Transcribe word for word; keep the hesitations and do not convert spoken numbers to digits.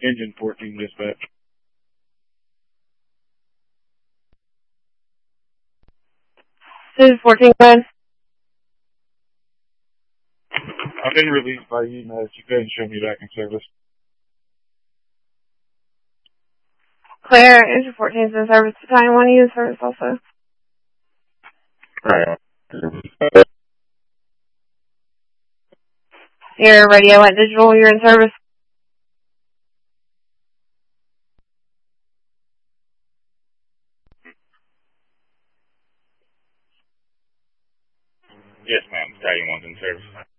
Engine fourteen dispatch. This is fourteen, go ahead. I've been released by E M S. You couldn't show me back in service. Claire, Engine fourteen is in service. Battalion one, you in service also. Right. Your radio at digital, you're in service. Yes, ma'am. Battalion one's in service.